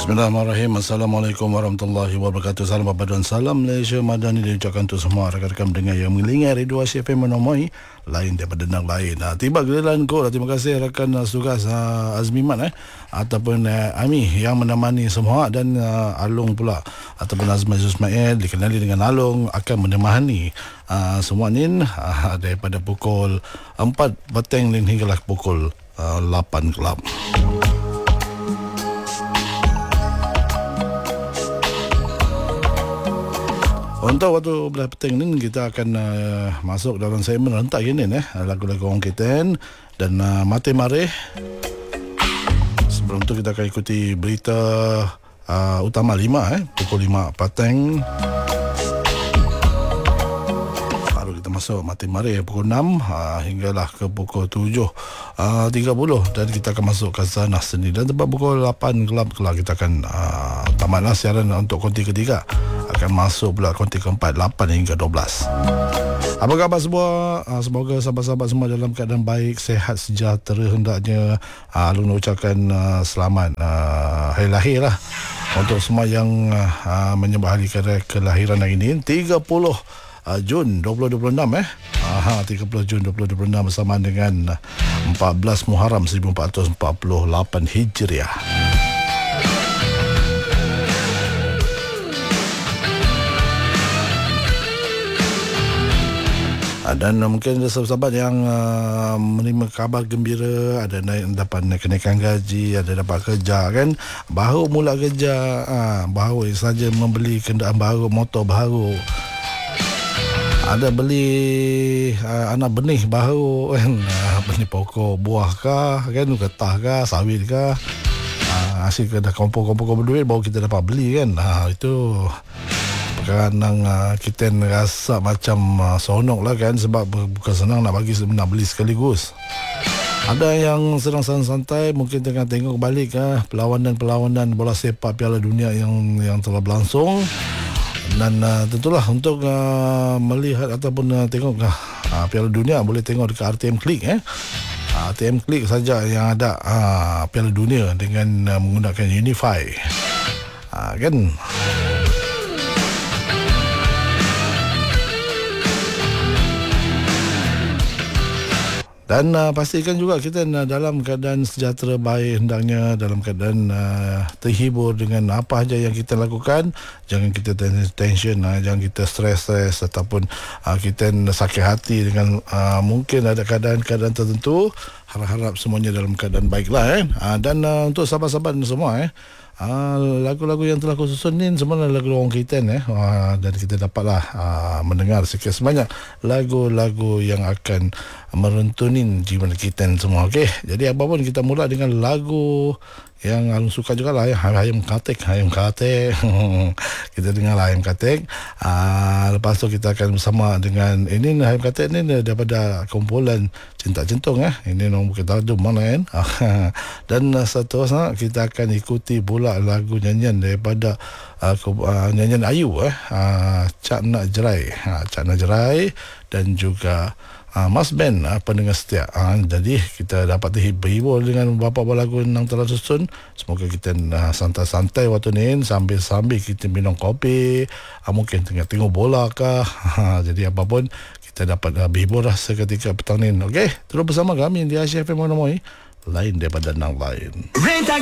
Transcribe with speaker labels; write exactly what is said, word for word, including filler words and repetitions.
Speaker 1: Bismillahirrahmanirrahim. Assalamualaikum warahmatullahi wabarakatuh. Salam Badan Salam Malaysia Madani diucapkan untuk semua rakan-rakan mendengar yang mengelingar Radio Asia F M menomoi lain daripada nang lain. Ha, tiba giliran kau. Terima kasih rakan uh, tugas uh, Azmiman eh ataupun uh, Ami yang menemani semua, dan uh, Alung pula ataupun Azman Ismail dikenali dengan Alung akan menemani uh, semua ni uh, daripada pukul empat petang hinggalah pukul uh, lapan gelap. Untuk waktu belah petang ni kita akan uh, masuk dalam segmen rentak ini eh lagu-lagu orang Ketan dan uh, Mati Mareh. Sebelum tu kita akan ikuti berita uh, utama lima eh pukul lima petang. Baru kita masuk Mati Mareh pukul enam uh, hinggalah ke pukul tujuh tiga puluh, dan kita akan masuk ke Zanah Seni, dan tempat pukul lapan gelap kelak kita akan uh, tamatlah siaran untuk konti ketiga. Akan masuk pula konti keempat lapan hingga dua belas. Apa khabar semua? Semoga sahabat-sahabat semua dalam keadaan baik, sehat, sejahtera hendaknya. Alun ucapkan uh, selamat uh, hari lahir lah untuk semua yang uh, menyambut hari kelahiran hari ini tiga puluh Jun dua ribu dua puluh enam eh. Aha, tiga puluh Jun dua ribu dua puluh enam bersama dengan empat belas Muharram seribu empat ratus empat puluh lapan Hijriah. Dan uh, mungkin ada sahabat-sahabat yang uh, menerima kabar gembira, ada naik, dapat kenaikan gaji, ada dapat kerja kan, baru mula kerja, uh, baru saja membeli kenderaan baru, motor baru, ada beli uh, anak benih baru kan, uh, benih pokok buah kah kan, getah kah, sawit kah, uh, hasil kena kompor-kompor duit baru kita dapat beli kan. Uh, itu Kadang uh, kita rasa macam uh, seronok lah kan, sebab bukan senang nak bagi nak beli sekaligus. Ada yang sedang santai mungkin tengah tengok balik uh, perlawanan-perlawanan bola sepak Piala Dunia yang yang telah berlangsung, dan uh, tentulah untuk uh, melihat ataupun uh, tengok uh, Piala Dunia boleh tengok dekat R T M Klik eh. R T M Klik saja yang ada uh, Piala Dunia dengan uh, menggunakan Unify uh, kan. Dan uh, pastikan juga kita uh, dalam keadaan sejahtera baik, hendaknya dalam keadaan uh, terhibur dengan apa saja yang kita lakukan. Jangan kita tension, uh, jangan kita stres-stres ataupun uh, kita sakit hati dengan uh, mungkin ada keadaan-keadaan tertentu. Harap-harap semuanya dalam keadaan baiklah eh. Uh, dan uh, untuk sahabat-sahabat semua eh, Uh, lagu-lagu yang telah aku susun ni semua lagu orang Ketan eh. Uh, dan kita dapatlah uh, mendengar sikit sebanyak lagu-lagu yang akan merentunin jiwa Ketan semua. Okey, jadi apa pun kita mula dengan lagu yang Alun suka juga lah ya, Hayam Katek, Hayam Katek. Kita dengar Hayam Katek. Uh, lepas tu kita akan bersama dengan ini Hayam Katek ni daripada kumpulan Cinta Centong eh. Ini nombor kita tahu mana kan. Dan uh, seterusnya kita akan ikuti pula lagu nyanyian daripada uh, uh, nyanyian Ayu eh. Uh, Cak Nak Jerai. Uh, Cak Nak Jerai dan juga Uh, Mas Ben uh, pendengar setia. Uh, jadi kita dapat terhibur dengan beberapa lagu yang telah susun. Semoga kita uh, santai-santai waktu ni sambil-sambil kita minum kopi, uh, mungkin tengah tengok bola kah. Uh, jadi apapun kita dapat uh, berhibur lah seketika petang ni. Okey, terus bersama kami di Asia F M menemui lain daripada nang lain.